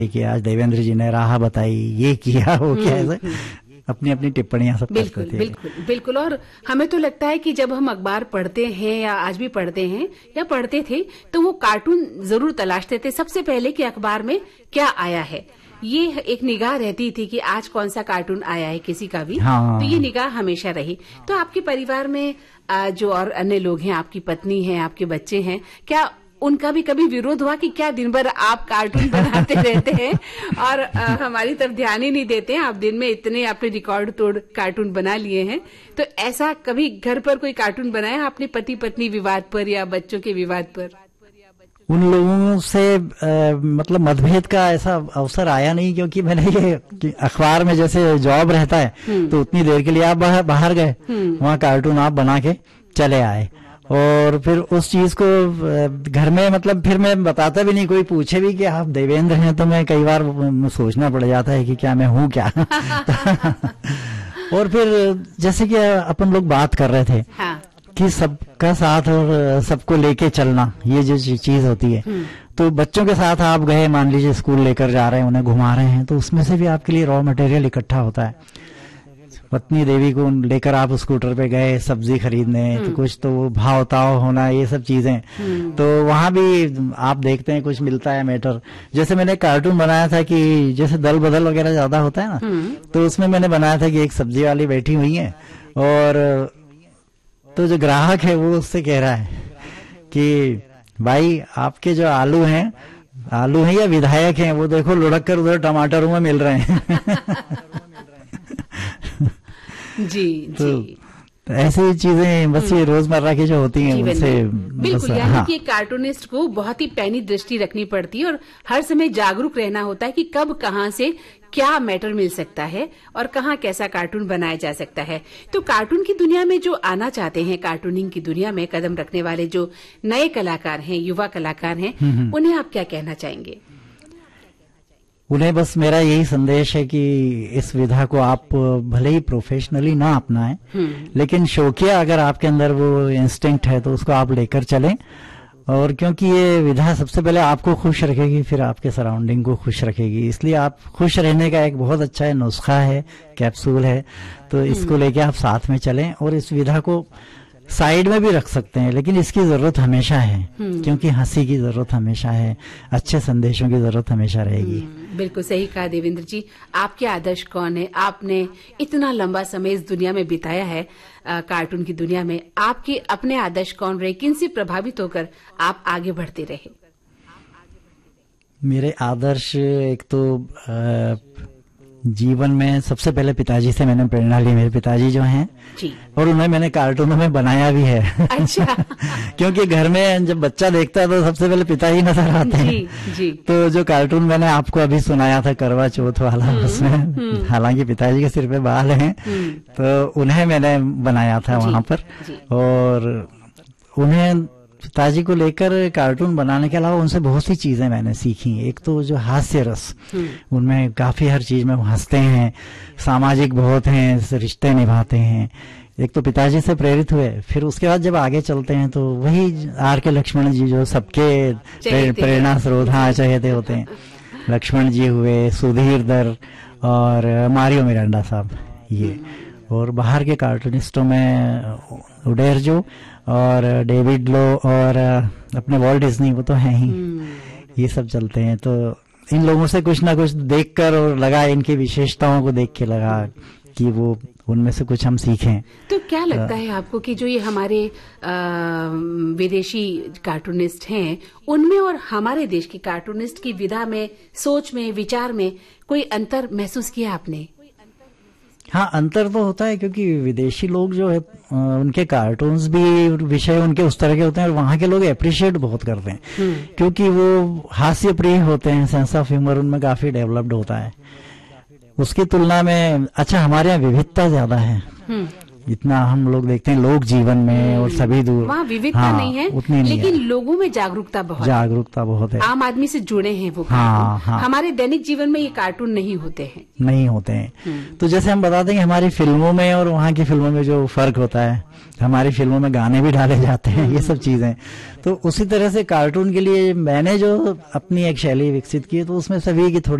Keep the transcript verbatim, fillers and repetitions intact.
कि आज देवेंद्र जी ने राह बताई, ये किया वो किया, ऐसे अपनी अपनी टिप्पणियां सब बिल्कुल करते थे। बिल्कुल बिल्कुल। और हमें तो लगता है कि जब हम अखबार पढ़ते हैं या आज भी पढ़ते हैं या पढ़ते थे तो वो कार्टून जरूर तलाशते थे सबसे पहले कि अखबार में क्या आया है। ये एक निगाह रहती थी कि आज कौन सा कार्टून आया है किसी का भी। हाँ। तो ये निगाह हमेशा रही। तो आपके परिवार में जो और अन्य लोग हैं, आपकी पत्नी है, आपके बच्चे हैं, क्या उनका भी कभी विरोध हुआ कि क्या दिन भर आप कार्टून बनाते रहते हैं और आ, हमारी तरफ ध्यान ही नहीं देते हैं? आप दिन में इतने आपने रिकॉर्ड तोड़ कार्टून बना लिए हैं, तो ऐसा कभी घर पर कोई कार्टून बनाया अपने पति पत्नी विवाद पर या बच्चों के विवाद पर? उन लोगों से आ, मतलब मतभेद का ऐसा अवसर आया नहीं, क्योंकि मैंने ये अखबार में जैसे जॉब रहता है तो उतनी देर के लिए आप बाहर बाहर गए, वहाँ कार्टून आप बना के चले आए, और फिर उस चीज को घर में मतलब फिर मैं बताता भी नहीं, कोई पूछे भी कि आप देवेंद्र हैं तो मैं कई बार सोचना पड़ जाता है कि क्या मैं हूँ क्या। और फिर जैसे कि अपन लोग बात कर रहे थे हाँ। कि सबका साथ और सबको लेके चलना, ये जो चीज होती है, तो बच्चों के साथ आप गए, मान लीजिए स्कूल लेकर जा रहे हैं, उन्हें घुमा रहे हैं, तो उसमें से भी आपके लिए रॉ मटेरियल इकट्ठा होता है। पत्नी देवी को लेकर आप स्कूटर पे गए सब्जी खरीदने, तो कुछ तो वो भाव ताव होना, ये सब चीजें, तो वहां भी आप देखते हैं कुछ मिलता है मैटर। जैसे मैंने कार्टून बनाया था कि जैसे दल बदल वगैरह ज्यादा होता है ना, तो उसमें मैंने बनाया था कि एक सब्जी वाली बैठी हुई है और तो जो ग्राहक है वो उससे कह रहा है कि भाई आपके जो आलू हैं, आलू हैं या विधायक हैं, वो देखो लुढ़क कर उधर टमाटरों में मिल रहे हैं। जी तो जी, ऐसी चीजें बस ये रोजमर्रा की जो होती हैं उनसे बिल्कुल। यानी हाँ। कि कार्टूनिस्ट को बहुत ही पैनी दृष्टि रखनी पड़ती है और हर समय जागरूक रहना होता है कि कब कहाँ से क्या मैटर मिल सकता है और कहाँ कैसा कार्टून बनाया जा सकता है। तो कार्टून की दुनिया में जो आना चाहते हैं, कार्टूनिंग की दुनिया में कदम रखने वाले जो नए कलाकार हैं, युवा कलाकार हैं, उन्हें आप क्या कहना चाहेंगे? उन्हें बस मेरा यही संदेश है कि इस विधा को आप भले ही प्रोफेशनली ना अपनाएं, लेकिन शौकिया अगर आपके अंदर वो इंस्टिंक्ट है तो उसको आप लेकर चलें, और क्योंकि ये विधा सबसे पहले आपको खुश रखेगी, फिर आपके सराउंडिंग को खुश रखेगी, इसलिए आप खुश रहने का एक बहुत अच्छा है नुस्खा है, कैप्सूल है, तो इसको लेके आप साथ में चलें और इस विधा को साइड में भी रख सकते हैं, लेकिन इसकी जरूरत हमेशा है, क्योंकि हंसी की जरूरत हमेशा है, अच्छे संदेशों की जरूरत हमेशा रहेगी। बिल्कुल सही कहा देवेंद्र जी। आपके आदर्श कौन है? आपने इतना लंबा समय इस दुनिया में बिताया है, आ, कार्टून की दुनिया में, आपके अपने आदर्श कौन रहे? किनसे प्रभावित होकर आप आगे बढ़ते रहे? मेरे आदर्श एक तो आ, जीवन में सबसे पहले पिताजी से मैंने प्रेरणा ली। मेरे पिताजी जो हैं जी, और उन्हें मैंने कार्टूनों में बनाया भी है। अच्छा। क्योंकि घर में जब बच्चा देखता है तो सबसे पहले पिताजी नजर आते हैं। जी, जी। तो जो कार्टून मैंने आपको अभी सुनाया था करवा चौथ वाला, उसमें हालांकि पिताजी के सिर पे बाल हैं, तो उन्हें मैंने बनाया था वहां पर, और उन्हें पिताजी को लेकर कार्टून बनाने के अलावा उनसे बहुत सी चीजें मैंने सीखी। एक तो जो हास्य रस, उनमें काफी हर चीज में वो हंसते हैं, सामाजिक बहुत हैं, रिश्ते निभाते हैं। एक तो पिताजी से प्रेरित हुए, फिर उसके बाद जब आगे चलते हैं तो वही आर के लक्ष्मण जी जो सबके प्रेरणा स्रोत, हाँ चहेते होते हैं, लक्ष्मण जी हुए, सुधीर दर और मारियो मिरांडा साहब, ये। और बाहर के कार्टूनिस्टों में उडेरजो और डेविड लो और अपने वॉल्ट डिज्नी, वो तो हैं ही, ये सब चलते हैं। तो इन लोगों से कुछ ना कुछ देखकर और लगा, इनकी विशेषताओं को देख के लगा कि वो उनमें से कुछ हम सीखें। तो क्या लगता है आपको कि जो ये हमारे आ, विदेशी कार्टूनिस्ट हैं, उनमें और हमारे देश की कार्टूनिस्ट की विधा में, सोच में, विचार में कोई अंतर महसूस किया आपने? हाँ, अंतर तो होता है, क्योंकि विदेशी लोग जो है उनके कार्टून्स भी विषय उनके उस तरह के होते हैं और वहाँ के लोग अप्रिशिएट बहुत करते हैं, क्योंकि वो हास्य प्रिय होते हैं, सेंस ऑफ ह्यूमर उनमें काफी डेवलप्ड होता है। उसकी तुलना में अच्छा हमारे यहाँ विविधता ज्यादा है, इतना हम लोग देखते हैं लोक जीवन में और सभी दूर वहाँ विविधता हाँ, नहीं है, उतनी नहीं लेकिन है। लोगों में जागरूकता बहुत जागरूकता बहुत है, आम आदमी से जुड़े हैं वो हाँ, कार्टून। हाँ। हमारे दैनिक जीवन में ये कार्टून नहीं होते हैं। नहीं होते हैं। तो जैसे हम बताते हैं कि हमारी फिल्मों में और वहाँ की फिल्मों में जो फर्क होता है, हमारी फिल्मों में गाने भी डाले जाते हैं, ये सब चीजें। तो उसी तरह से कार्टून के लिए मैंने जो अपनी एक शैली विकसित की है, तो उसमें सभी की थोड़ी